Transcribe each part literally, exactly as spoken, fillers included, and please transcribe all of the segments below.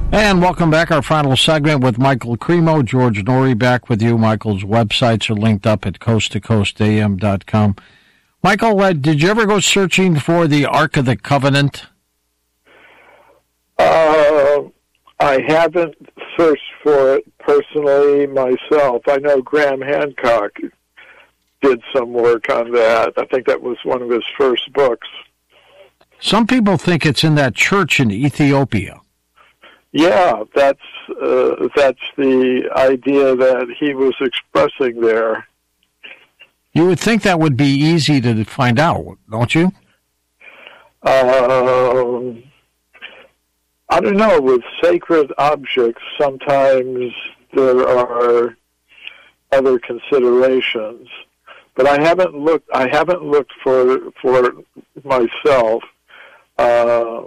And welcome back. Our final segment with Michael Cremo. George Noory back with you. Michael's websites are linked up at coast to coast a m dot com. Michael, uh, did you ever go searching for the Ark of the Covenant? Uh, I haven't searched for it personally myself. I know Graham Hancock did some work on that. I think that was one of his first books. Some people think it's in that church in Ethiopia. Yeah, that's uh, that's the idea that he was expressing there. You would think that would be easy to find out, don't you? Um, I don't know. With sacred objects, sometimes there are other considerations, but I haven't looked. I haven't looked for for myself. Uh,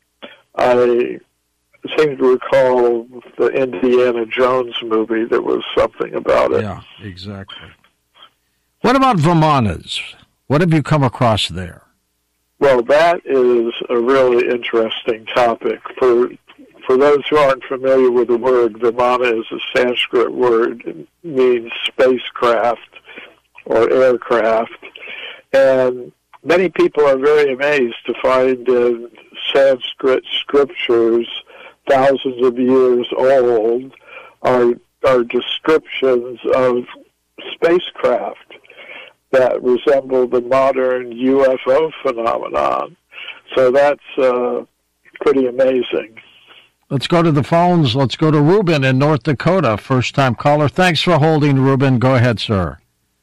I seem to recall the Indiana Jones movie. There was something about it. Yeah, exactly. What about Vimanas? What have you come across there? Well, that is a really interesting topic. For for those who aren't familiar with the word, Vimana is a Sanskrit word. It means spacecraft or aircraft. And many people are very amazed to find in Sanskrit scriptures, thousands of years old, are, are descriptions of spacecraft that resemble the modern U F O phenomenon. So that's uh, pretty amazing. Let's go to the phones. Let's go to Ruben in North Dakota, first-time caller. Thanks for holding, Ruben. Go ahead, sir.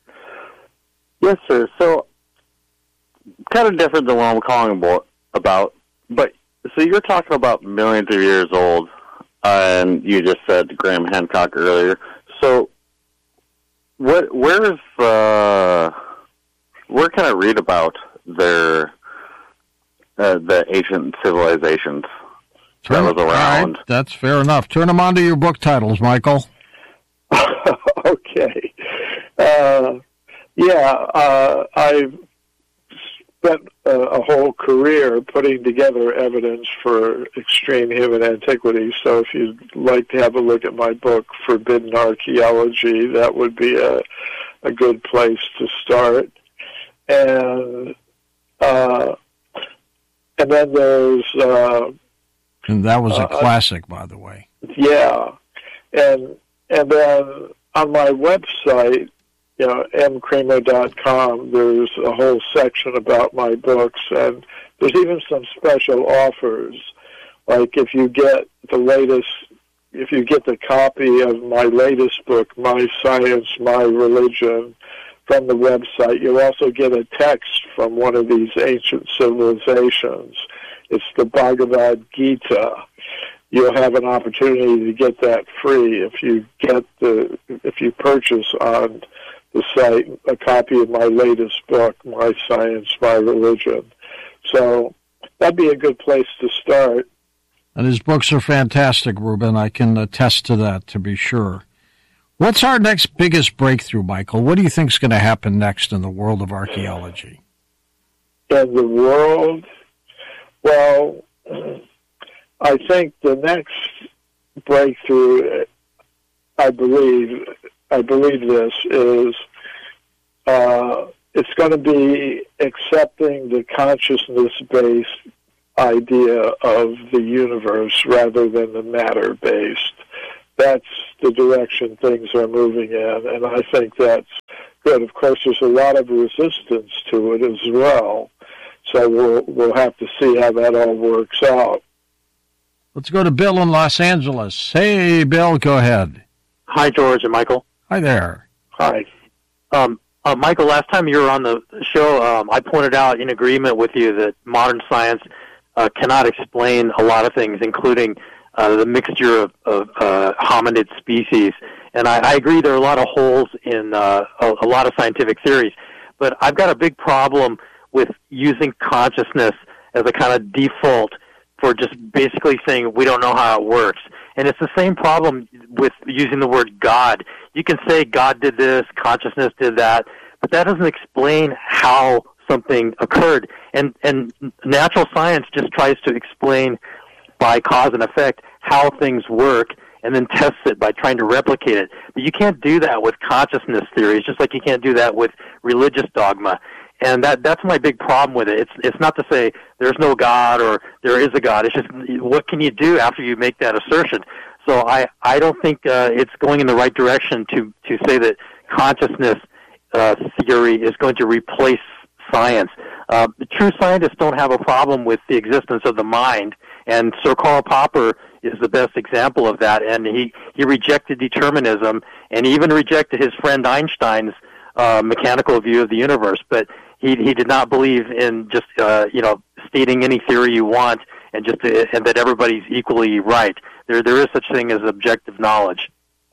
Yes, sir. So, kind of different than what I'm calling about, but so you're talking about millions of years old, uh, and you just said Graham Hancock earlier. So, what? Where's uh, where can I read about their uh, the ancient civilizations Turn, that was around? Right, that's fair enough. Turn them on to your book titles, Michael. Okay. Uh, yeah, uh, I've spent a, a whole career putting together evidence for extreme human antiquity. So if you'd like to have a look at my book, Forbidden Archaeology, that would be a, a good place to start. And uh, and then there's... Uh, and that was a uh, classic, by the way. Yeah. And, and then on my website, you know, m cremo dot com, there's a whole section about my books, and there's even some special offers. Like if you get the latest, if you get the copy of my latest book, My Science, My Religion, from the website, you'll also get a text from one of these ancient civilizations. It's the Bhagavad Gita. You'll have an opportunity to get that free if you get the, if you purchase on the site a copy of my latest book, My Science, My Religion. So that'd be a good place to start. And his books are fantastic, Ruben. I can attest to that, to be sure. What's our next biggest breakthrough, Michael? What do you think is going to happen next in the world of archaeology? In the world? Well, I think the next breakthrough, I believe, I believe this, is uh, it's going to be accepting the consciousness-based idea of the universe rather than the matter-based. That's the direction things are moving in, and I think that's good. Of course, there's a lot of resistance to it as well, so we'll, we'll have to see how that all works out. Let's go to Bill in Los Angeles. Hey, Bill, go ahead. Hi, George and Michael. Hi there. Hi. Um, uh, Michael, last time you were on the show, um, I pointed out in agreement with you that modern science uh, cannot explain a lot of things, including uh, the mixture of, of uh, hominid species. And I, I agree there are a lot of holes in uh, a, a lot of scientific theories. But I've got a big problem with using consciousness as a kind of default for just basically saying we don't know how it works. And it's the same problem with using the word God. You can say God did this, consciousness did that, but that doesn't explain how something occurred. And and natural science just tries to explain by cause and effect how things work and then tests it by trying to replicate it. But you can't do that with consciousness theories, just like you can't do that with religious dogma. And that that's my big problem with it. It's it's not to say there's no God or there is a God. It's just what can you do after you make that assertion? So I, I don't think uh, it's going in the right direction to, to say that consciousness uh, theory is going to replace science. Uh, the true scientists don't have a problem with the existence of the mind, and Sir Karl Popper is the best example of that. And he, he rejected determinism, and he even rejected his friend Einstein's uh, mechanical view of the universe. But he he did not believe in just uh, you know stating any theory you want and just uh, and that everybody's equally right. There there is such thing as objective knowledge.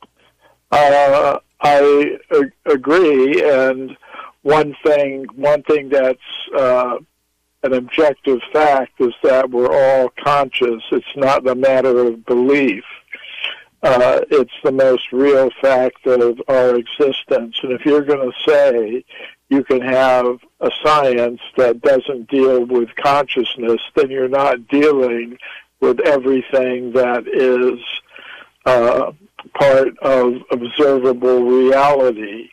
Uh, I ag- agree, and one thing one thing that's uh, an objective fact is that we're all conscious. It's not a matter of belief. Uh, it's the most real fact of our existence. And if you're going to say you can have a science that doesn't deal with consciousness, then you're not dealing with everything that is uh, part of observable reality.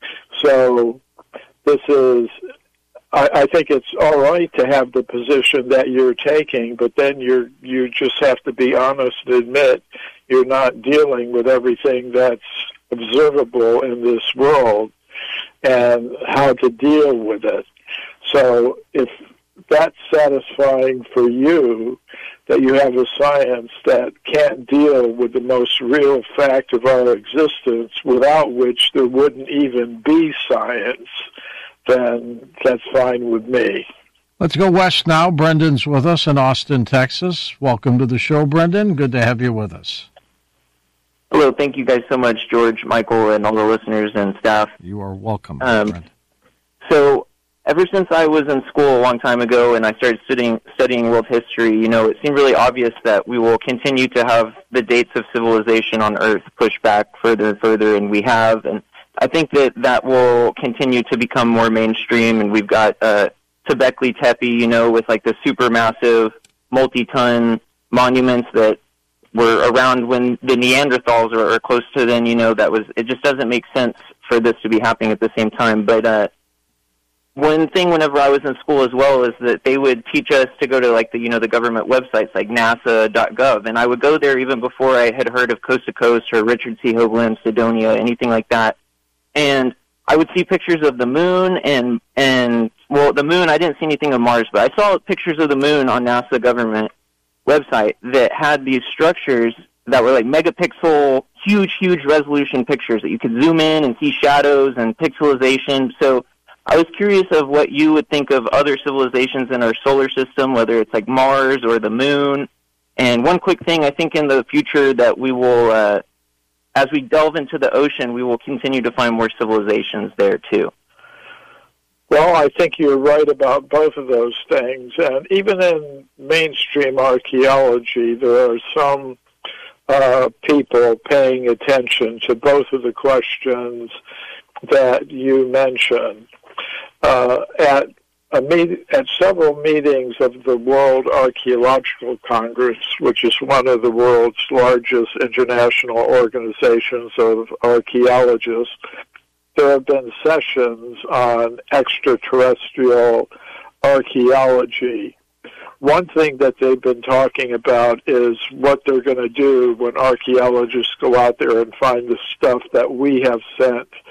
So this is, I, I think it's all right to have the position that you're taking, but then you're you just have to be honest and admit you're not dealing with everything that's observable in this world and how to deal with it. So if that's satisfying for you, that you have a science that can't deal with the most real fact of our existence, without which there wouldn't even be science, then that's fine with me. Let's go west now. Brendan's with us in Austin, Texas. Welcome to the show, Brendan. Good to have you with us. Hello. Thank you guys so much, George, Michael, and all the listeners and staff. You are welcome, um, Brendan. So ever since I was in school a long time ago and I started studying, studying world history, you know, it seemed really obvious that we will continue to have the dates of civilization on Earth pushed back further and further, and we have. And I think that that will continue to become more mainstream, and we've got uh, Göbekli Tepe, you know, with like the supermassive multi-ton monuments that were around when the Neanderthals or, or close to then, you know, that was, it just doesn't make sense for this to be happening at the same time. But uh, one thing whenever I was in school as well is that they would teach us to go to like the, you know, the government websites like NASA dot gov, and I would go there even before I had heard of Coast to Coast or Richard C. Hoagland, Cydonia, anything like that. And I would see pictures of the moon and, and, well, the moon, I didn't see anything of Mars, but I saw pictures of the moon on NASA government website that had these structures that were like megapixel, huge, huge resolution pictures that you could zoom in and see shadows and pixelization. So I was curious of what you would think of other civilizations in our solar system, whether it's like Mars or the moon. And one quick thing, I think in the future that we will, uh, as we delve into the ocean, we will continue to find more civilizations there too. Well, I think you're right about both of those things. And even in mainstream archaeology, there are some uh, people paying attention to both of the questions that you mentioned. Uh, at a meet, at several meetings of the World Archaeological Congress, which is one of the world's largest international organizations of archaeologists, there have been sessions on extraterrestrial archaeology. One thing that they've been talking about is what they're going to do when archaeologists go out there and find the stuff that we have sent